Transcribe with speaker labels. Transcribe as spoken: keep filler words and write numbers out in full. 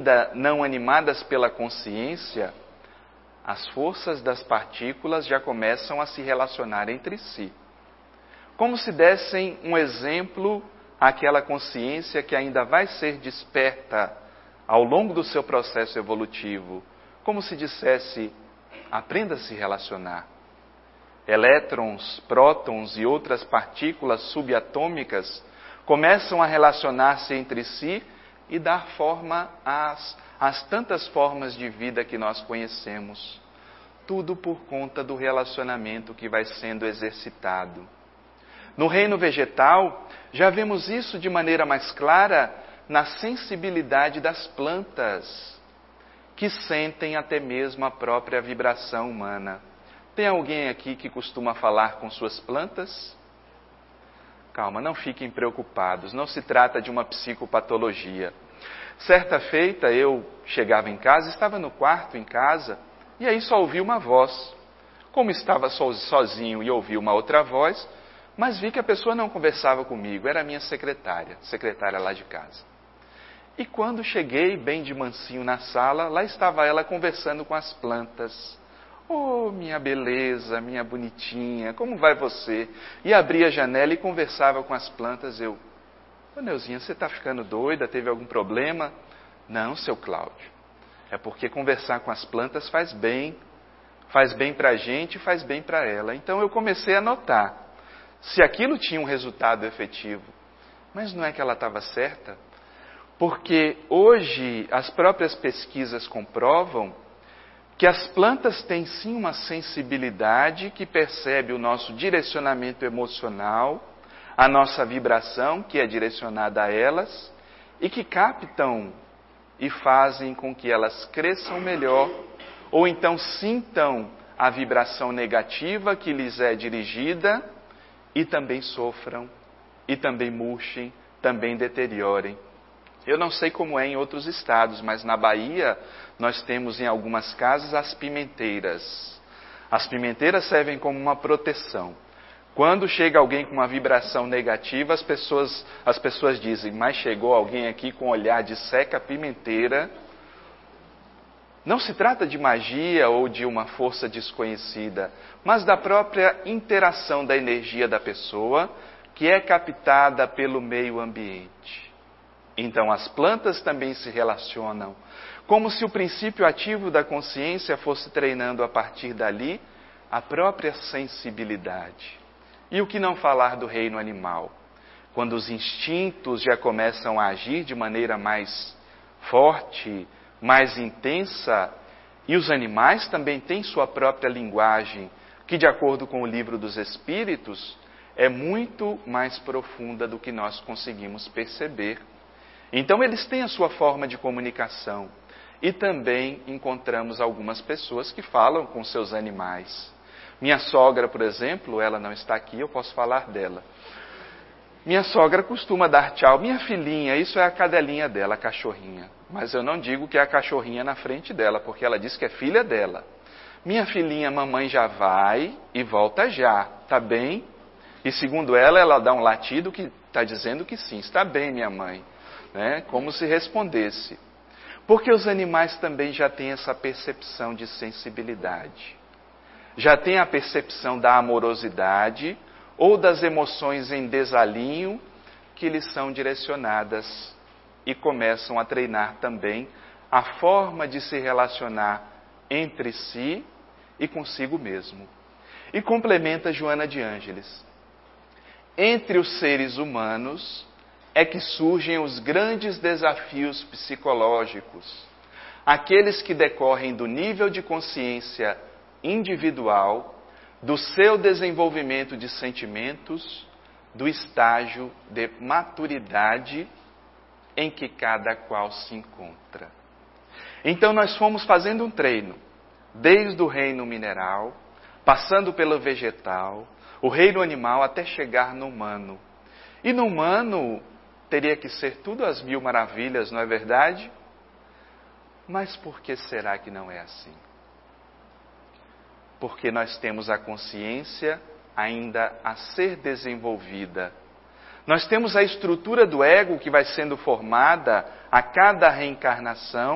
Speaker 1: ainda não animadas pela consciência, as forças das partículas já começam a se relacionar entre si. Como se dessem um exemplo àquela consciência que ainda vai ser desperta ao longo do seu processo evolutivo. Como se dissesse, aprenda a se relacionar. Elétrons, prótons e outras partículas subatômicas começam a relacionar-se entre si e dar forma às, às tantas formas de vida que nós conhecemos. Tudo por conta do relacionamento que vai sendo exercitado. No reino vegetal, já vemos isso de maneira mais clara na sensibilidade das plantas, que sentem até mesmo a própria vibração humana. Tem alguém aqui que costuma falar com suas plantas? Calma, não fiquem preocupados, não se trata de uma psicopatologia. Certa feita eu chegava em casa, estava no quarto em casa, e aí só ouvi uma voz. Como estava sozinho e ouvi uma outra voz, mas vi que a pessoa não conversava comigo, era a minha secretária, secretária lá de casa. E quando cheguei bem de mansinho na sala, lá estava ela conversando com as plantas. Oh, minha beleza, minha bonitinha, como vai você? E abria a janela e conversava com as plantas. Eu, ô Neuzinha, você está ficando doida? Teve algum problema? Não, seu Cláudio. É porque conversar com as plantas faz bem. Faz bem para a gente e faz bem para ela. Então eu comecei a notar se aquilo tinha um resultado efetivo. Mas não é que ela estava certa? Porque hoje as próprias pesquisas comprovam que as plantas têm sim uma sensibilidade que percebe o nosso direcionamento emocional, a nossa vibração que é direcionada a elas, e que captam e fazem com que elas cresçam melhor, ou então sintam a vibração negativa que lhes é dirigida e também sofram, e também murchem, também deteriorem. Eu não sei como é em outros estados, mas na Bahia nós temos em algumas casas as pimenteiras. As pimenteiras servem como uma proteção. Quando chega alguém com uma vibração negativa, as pessoas, as pessoas dizem, mas chegou alguém aqui com um olhar de seca pimenteira. Não se trata de magia ou de uma força desconhecida, mas da própria interação da energia da pessoa, que é captada pelo meio ambiente. Então as plantas também se relacionam, como se o princípio ativo da consciência fosse treinando a partir dali a própria sensibilidade. E o que não falar do reino animal? Quando os instintos já começam a agir de maneira mais forte, mais intensa, e os animais também têm sua própria linguagem, que de acordo com o livro dos Espíritos, é muito mais profunda do que nós conseguimos perceber. Então eles têm a sua forma de comunicação. E também encontramos algumas pessoas que falam com seus animais. Minha sogra, por exemplo, ela não está aqui, eu posso falar dela. Minha sogra costuma dar tchau. Minha filhinha, isso é a cadelinha dela, a cachorrinha. Mas eu não digo que é a cachorrinha na frente dela, porque ela diz que é filha dela. Minha filhinha, mamãe já vai e volta já, tá bem? E segundo ela, ela dá um latido que está dizendo que sim, está bem, minha mãe. Né? Como se respondesse. Porque os animais também já têm essa percepção de sensibilidade. Já têm a percepção da amorosidade ou das emoções em desalinho que lhes são direcionadas e começam a treinar também a forma de se relacionar entre si e consigo mesmo. E complementa Joana de Ângeles. Entre os seres humanos é que surgem os grandes desafios psicológicos, aqueles que decorrem do nível de consciência individual, do seu desenvolvimento de sentimentos, do estágio de maturidade em que cada qual se encontra. Então nós fomos fazendo um treino, desde o reino mineral, passando pelo vegetal, o reino animal até chegar no humano. E no humano teria que ser tudo às mil maravilhas, não é verdade? Mas por que será que não é assim? Porque nós temos a consciência ainda a ser desenvolvida. Nós temos a estrutura do ego que vai sendo formada a cada reencarnação,